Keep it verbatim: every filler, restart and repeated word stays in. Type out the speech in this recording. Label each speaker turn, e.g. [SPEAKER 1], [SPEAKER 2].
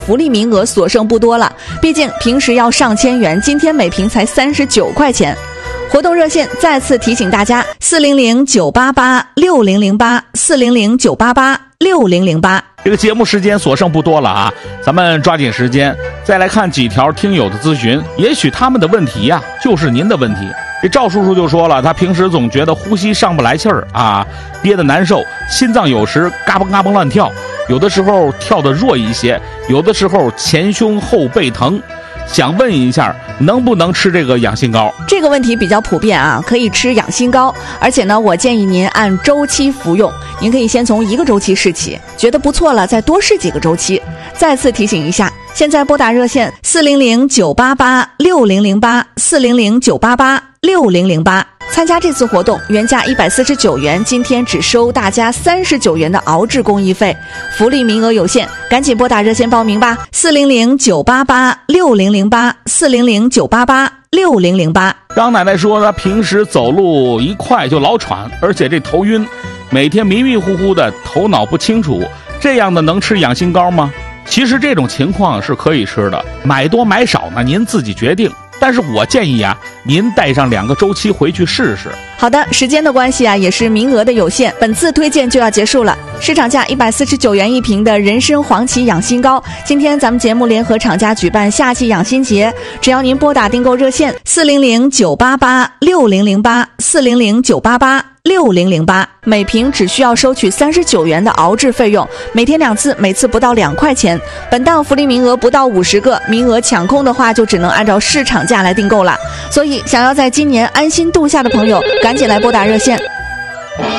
[SPEAKER 1] 福利名额所剩不多了，毕竟平时要上千元，今天每瓶才三十九块钱。活动热线再次提醒大家：四零零九八八六零零八，四零零九八八六零零八。
[SPEAKER 2] 这个节目时间所剩不多了啊，咱们抓紧时间再来看几条听友的咨询，也许他们的问题呀、啊，就是您的问题。这赵叔叔就说了，他平时总觉得呼吸上不来气儿啊，憋得难受，心脏有时嘎嘣嘎嘣乱跳，有的时候跳得弱一些，有的时候前胸后背疼。想问一下，能不能吃这个养心膏？
[SPEAKER 1] 这个问题比较普遍啊，可以吃养心膏，而且呢，我建议您按周期服用。您可以先从一个周期试起，觉得不错了，再多试几个周期。再次提醒一下，现在拨打热线四零零九八八六零零八，四零零九八八六零零八。参加这次活动，原价一百四十九元，今天只收大家三十九元的熬制工艺费，福利名额有限，赶紧拨打热线报名吧，四零零九八八六零零八，四零零九八八六零零八。
[SPEAKER 2] 张奶奶说，她平时走路一快就老喘，而且这头晕，每天迷迷糊糊的，头脑不清楚，这样的能吃养心膏吗？其实这种情况是可以吃的，买多买少呢，您自己决定。但是我建议啊，您带上两个周期回去试试。
[SPEAKER 1] 好的，时间的关系啊，也是名额的有限，本次推荐就要结束了。市场价一百四十九元一瓶的人参黄芪养心膏，今天咱们节目联合厂家举办夏季养心节，只要您拨打订购热线四零零九八八六零零八，四零零九八八六零零八，每瓶只需要收取三十九元的熬制费用，每天两次，每次不到两块钱。本档福利名额不到五十个，名额抢空的话就只能按照市场价来订购了。所以想要在今年安心度夏的朋友，赶紧来拨打热线